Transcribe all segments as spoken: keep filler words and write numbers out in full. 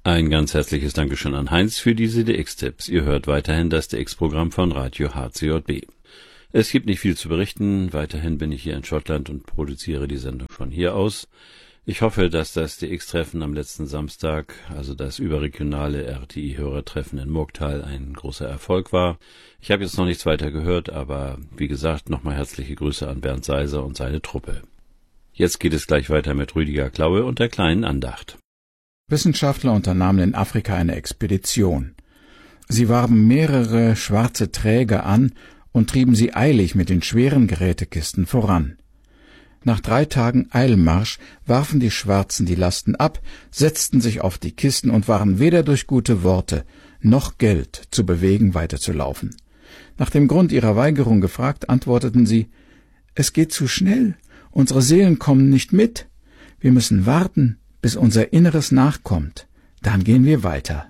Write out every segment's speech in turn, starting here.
Ein ganz herzliches Dankeschön an Heinz für diese D X-Tipps. Ihr hört weiterhin das D X-Programm von Radio H C J B. Es gibt nicht viel zu berichten. Weiterhin bin ich hier in Schottland und produziere die Sendung von hier aus. Ich hoffe, dass das D X-Treffen am letzten Samstag, also das überregionale R T I-Hörertreffen in Murgtal, ein großer Erfolg war. Ich habe jetzt noch nichts weiter gehört, aber wie gesagt, nochmal herzliche Grüße an Bernd Seiser und seine Truppe. Jetzt geht es gleich weiter mit Rüdiger Klaue und der kleinen Andacht. Wissenschaftler unternahmen in Afrika eine Expedition. Sie warben mehrere schwarze Träger an und trieben sie eilig mit den schweren Gerätekisten voran. Nach drei Tagen Eilmarsch warfen die Schwarzen die Lasten ab, setzten sich auf die Kisten und waren weder durch gute Worte noch Geld zu bewegen, weiterzulaufen. Nach dem Grund ihrer Weigerung gefragt, antworteten sie: »Es geht zu schnell, unsere Seelen kommen nicht mit. Wir müssen warten, bis unser Inneres nachkommt, dann gehen wir weiter.«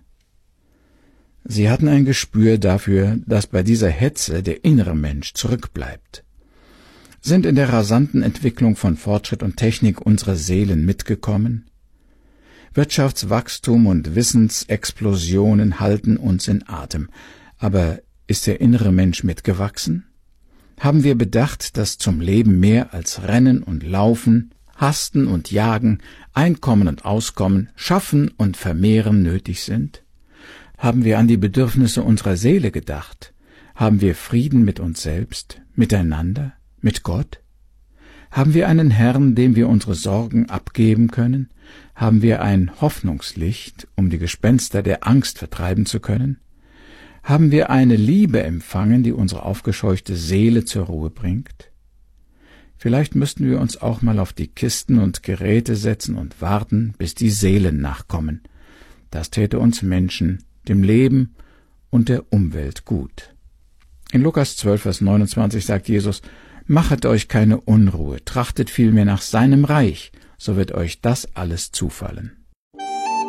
Sie hatten ein Gespür dafür, dass bei dieser Hetze der innere Mensch zurückbleibt. Sind in der rasanten Entwicklung von Fortschritt und Technik unsere Seelen mitgekommen? Wirtschaftswachstum und Wissensexplosionen halten uns in Atem. Aber ist der innere Mensch mitgewachsen? Haben wir bedacht, dass zum Leben mehr als Rennen und Laufen, Hasten und Jagen, Einkommen und Auskommen, Schaffen und Vermehren nötig sind? Haben wir an die Bedürfnisse unserer Seele gedacht? Haben wir Frieden mit uns selbst, miteinander, mit Gott? Haben wir einen Herrn, dem wir unsere Sorgen abgeben können? Haben wir ein Hoffnungslicht, um die Gespenster der Angst vertreiben zu können? Haben wir eine Liebe empfangen, die unsere aufgescheuchte Seele zur Ruhe bringt? Vielleicht müssten wir uns auch mal auf die Kisten und Geräte setzen und warten, bis die Seelen nachkommen. Das täte uns Menschen, dem Leben und der Umwelt gut. In Lukas zwölf, Vers neunundzwanzig sagt Jesus: »Machet euch keine Unruhe, trachtet vielmehr nach seinem Reich, so wird euch das alles zufallen.«